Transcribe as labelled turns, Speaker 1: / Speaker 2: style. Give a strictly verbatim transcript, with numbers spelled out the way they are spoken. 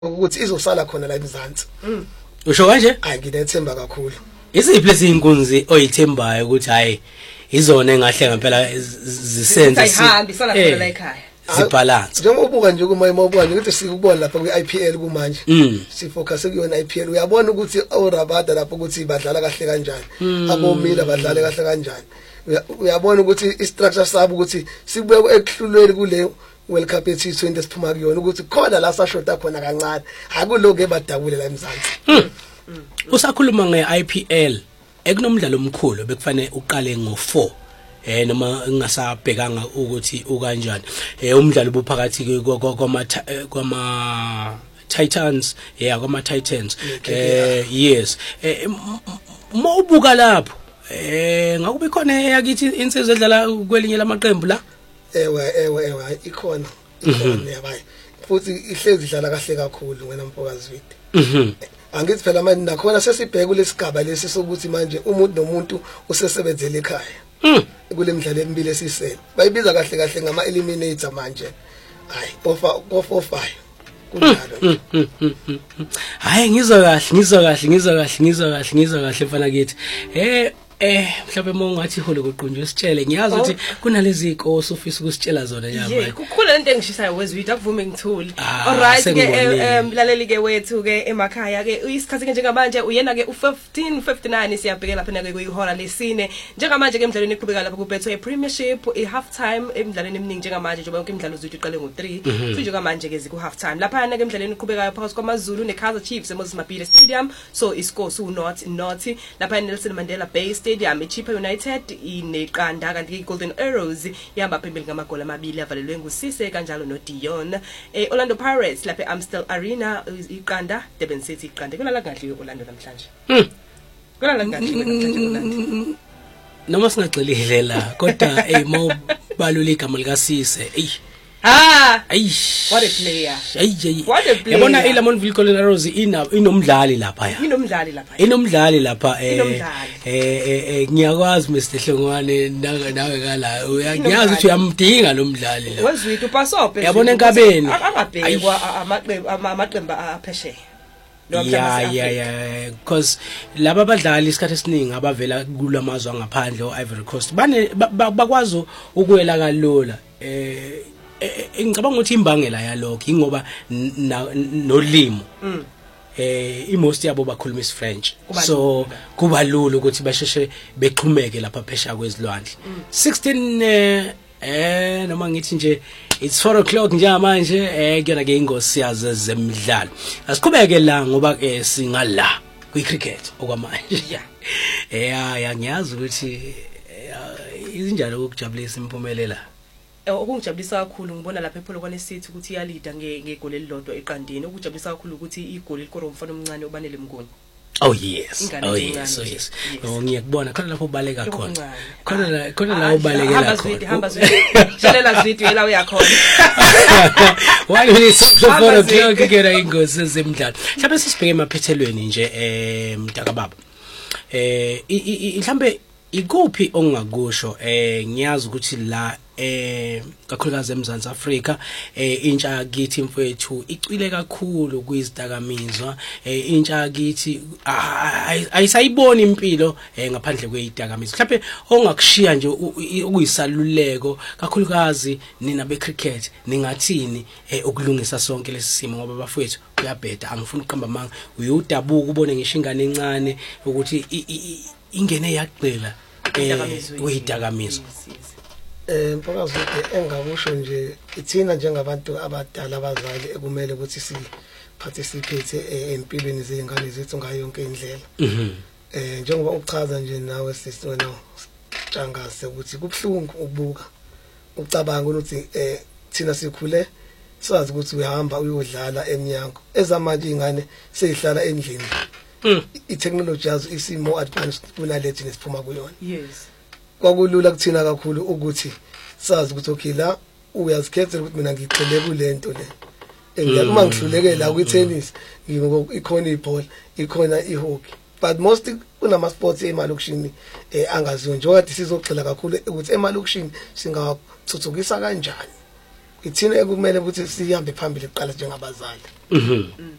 Speaker 1: ukuthi izosala khona la eMzansi.
Speaker 2: Mm. Usho kanje?
Speaker 1: Hayi nginethemba kakhulu.
Speaker 2: Isiphi lezinkunzi oyithembayo ukuthi hayi izona engahle ngempela zisenze
Speaker 3: sihambisana khona la ekhaya.
Speaker 2: Sibalance.
Speaker 1: Njengoba ubuka nje kuma imobuka nje ukuthi sikubona lapha kwi-I P L kumanje. Sifocus kuyona I P L. Uyabona ukuthi oRabada lapho ukuthi badlala kahle kanjani. Abomila badlala kahle kanjani. Uyabona ukuthi istructure sabo ukuthi sibuye ekuhlulweni kule World Cup ye T twenty siphuma kuyona ukuthi khona la sashota khona kancane akuloke badabule la eMzansi.
Speaker 2: Usakhuluma nge-I P L ekunomdlalo omkhulu bekufanele uqale ngo four eh noma ngingasabhekanga ukuthi ukanjani eh umdlalo buphakathi kwama kwama Titans yeah kwama Titans eh yes eh mawubuka lapho eh ngakuba ikhona yakithi insizwe edlala kwelinye lamaqembu la
Speaker 1: ewe ewe ewe ikhona ikhona yabayi futhi ihlezi idlala kahle kakhulu wena Mfokazi Widi. Mhm. Angithi phela manje nakhona sesibheka kulesigaba lesi sokuthi manje umuntu nomuntu usesebenzele ekhaya. Mhm. Kule midlalo emibili esisele. Bayibiza kahle kahle ngama eliminator manje. Hayi, ofa ofofayo. Kunjalo.
Speaker 2: Hayi ngizwa kahle, ngizwa kahle, ngizwa kahle, ngizwa kahle, ngizwa kahle mfana kithi. Eh Eh mhlawumbe mongathi ihole kuqunjwe sitshele ngiyazi ukuthi kunalezi inkosi ofisa ukusitshela zona nyama.
Speaker 3: Yeah, kukhona into engishisayo wezwithu akuvume ngithuli. Alright ke emlaleli ke wethu ke emakhaya ke isikhathi ke njengamanje uyena ke u fifteen fifty-nine siyabhekela lapha na ke kuyihola lesine. Njengamanje ke emidlalweni eqhubeka lapha kubethwe Premiership i half time emidlalweni eminingi njengamanje njengoba yonke imidlalo zethu iqale ngo three. Futhi njengamanje ke ziku half time. Lapha na ke emidlalweni eqhubekayo phakathi kwaMaZulu neKaizer Chiefs eMoses Mabhida Stadium. So iscore su North North lapha Nelson Mandela Bay Stadium eChippa United ineqanda kanti iGolden Arrows yamba phambili ngamagoli amabili avalelwe nguSise kanjalo noDion. Eh Orlando Pirates lapha eAmstel Arena iqanda Durban City iqanda kulala kahle uOrlando namhlanje. Mhm. Kulala kahle namhlanje uOrlando.
Speaker 2: Noma singagxilile la kodwa hey mawubaluleka malikaSise. Ey
Speaker 3: Ah,
Speaker 2: aish.
Speaker 3: What a player.
Speaker 2: Hey,
Speaker 3: what a player.
Speaker 2: Yabona iLamontville Golden Arrows ina inomdlali lapha ya.
Speaker 3: Inomdlali lapha.
Speaker 2: Inomdlali lapha eh eh ngiyakwazi Mister Hlongwane nawe kala. Uyazi ukuthi uyamdinga lo mdlali la.
Speaker 3: Wezwithu pasope.
Speaker 2: Yabona enkabeni.
Speaker 3: Angabhekwa amaqembu amaqembu aphesheya.
Speaker 2: Yeah yeah yeah because laba badlali isikhathi esiningi abavela kulamazwe angaphandle oIvory Coast bane bakwazi ukuwela kalula eh ngicabanga ukuthi imbangela yalokho ingoba nolimo eh imost yabo bakhuluma isiFrench so kuba lula ukuthi basheshe bexhumeke lapha phesha kwezilwandle sixteen eh noma ngithi nje it's four o'clock njengamanje eh kuyona ke ingosi yazo zemidlalo asiqhubeke la ngoba ke singala kwi cricket okwamanje yeah yeah ngiyazi ukuthi izinjalo ukujabulisa imphumelelo
Speaker 3: okungijabulisa kakhulu ngibona lapha ePolokwane City ukuthi iyalida ngegoli elilodwa eqandeni okujabulisa kakhulu ukuthi igoli likoro umfana omncane obanele mngoni.
Speaker 2: Oh yes oh yes oh yes no ngiyakubona khona lapho ubaleka khona khona la khona la ubalekela khona
Speaker 3: hamba zwidi shalela zwidi la uyakhona
Speaker 2: why we for o'clock kera ingozi zemidlalo mhlawumbe sisibheke emaphethelweni nje eh mntaka baba eh mhlambe ikuphi ongakusho eh ngiyazi ukuthi la eh kakhulukazi eMzansi Afrika eh intsha kithi mfowethu icwile kakhulu kuyizidakamizwa eh intsha kithi ayisayiboni impilo eh ngaphandle kweyidakamizwa mhlawumbe ongakushiya nje ukuyisaluleko kakhulukazi nina becricket ningathini eh ukulungisa sonke lesisimo ngoba bafowethu uyabheda angifuni uqamba manga uyudabuka ubone ngisho ingane encane ukuthi ingene yaqela eh uyidakamizwa
Speaker 1: eh Mfokazi Widi engakusho nje ithina njengabantu abadala abazali ekumele ukuthi si participate empilweni zezingane zethu ngayo yonke indlela eh njengoba uchaza nje nawe sisi wena Tshangase ukuthi kubhlungu ukubuka ucabanga ukuthi eh thina sikhule sazi ukuthi uyahamba uyodlala eminyango ezamanje ingane seyihlala endlini i-technology yazo isi more advanced kunalethi nesiphuma kuyona.
Speaker 3: Yes.
Speaker 1: Kwakulula kuthina kakhulu ukuthi sazi ukuthi okay la uyazikhethela ukuthi mina ngicele kulento le. Engiyakuma ngihlulekela ku tennis, ngiko ikhona ibhola, ikhona ihockey. But most kunama sports emalokishini eh angaziyo njengoba sizogxila kakhulu ukuthi emalokishini singathuthukisa kanjani ithina ekumele ukuthi sihambe phambili kuqala njengabazali
Speaker 2: mhm